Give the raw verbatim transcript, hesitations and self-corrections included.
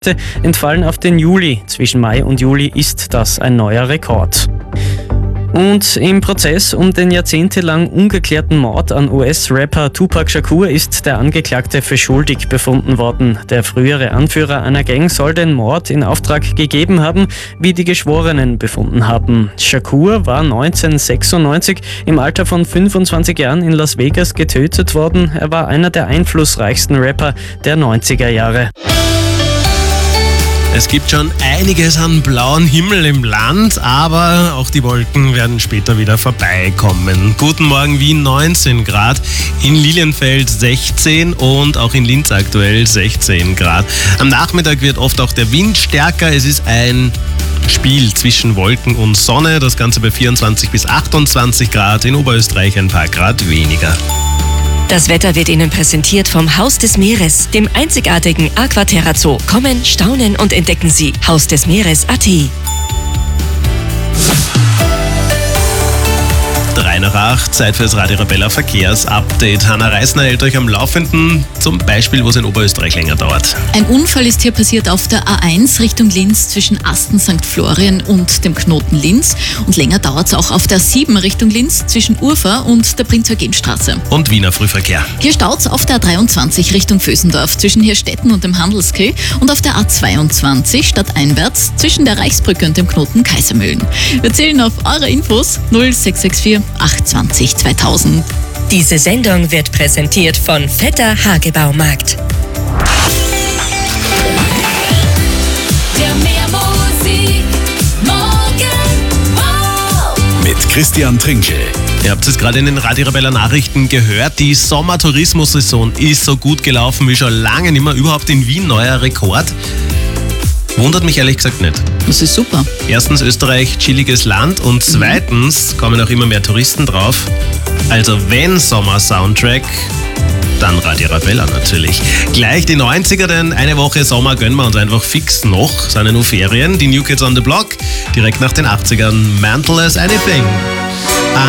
entfallen auf den Juli. Zwischen Mai und Juli ist das ein neuer Rekord. Und im Prozess um den jahrzehntelang ungeklärten Mord an U S-Rapper Tupac Shakur ist der Angeklagte für schuldig befunden worden. Der frühere Anführer einer Gang soll den Mord in Auftrag gegeben haben, wie die Geschworenen befunden haben. Shakur war neunzehnhundertsechsundneunzig im Alter von fünfundzwanzig Jahren in Las Vegas getötet worden. Er war einer der einflussreichsten Rapper der neunziger Jahre. Es gibt schon einiges an blauem Himmel im Land, aber auch die Wolken werden später wieder vorbeikommen. Guten Morgen Wien, neunzehn Grad, in Lilienfeld sechzehn und auch in Linz aktuell sechzehn Grad. Am Nachmittag wird oft auch der Wind stärker. Es ist ein Spiel zwischen Wolken und Sonne. Das Ganze bei vierundzwanzig bis achtundzwanzig Grad, in Oberösterreich ein paar Grad weniger. Das Wetter wird Ihnen präsentiert vom Haus des Meeres, dem einzigartigen Aquaterra Zoo. Kommen, staunen und entdecken Sie Haus des Meeres Punkt a t. drei nach acht, Zeit für das Radio Arabella Verkehrsupdate. Hanna Reisner hält euch am Laufenden, zum Beispiel, wo es in Oberösterreich länger dauert. Ein Unfall ist hier passiert auf der A eins Richtung Linz zwischen Asten Sankt Florian und dem Knoten Linz. Und länger dauert es auch auf der A sieben Richtung Linz zwischen Urfa und der Prinz-Eugen-Straße. Und Wiener Frühverkehr. Hier staut es auf der A dreiundzwanzig Richtung Vösendorf zwischen Hirstetten und dem Handelskrieg und auf der A zweiundzwanzig stadteinwärts zwischen der Reichsbrücke und dem Knoten Kaisermühlen. Wir zählen auf eure Infos null sechs sechs vier acht zwanzig zweitausend. Diese Sendung wird präsentiert von Vetter Hagebaumarkt. Der Meermusik Morgen wow. Mit Christian Trinkel. Ihr habt es gerade in den Radio Arabella Nachrichten gehört, die Sommertourismussaison ist so gut gelaufen wie schon lange nicht mehr. Überhaupt in Wien neuer Rekord. Wundert mich ehrlich gesagt nicht. Das ist super. Erstens Österreich, chilliges Land und zweitens kommen auch immer mehr Touristen drauf. Also wenn Sommer-Soundtrack, dann Radio Arabella natürlich. Gleich die neunziger, denn eine Woche Sommer gönnen wir uns einfach fix noch. Seine nur Ferien, die New Kids on the Block, direkt nach den achtzigern. Mantle as Anything.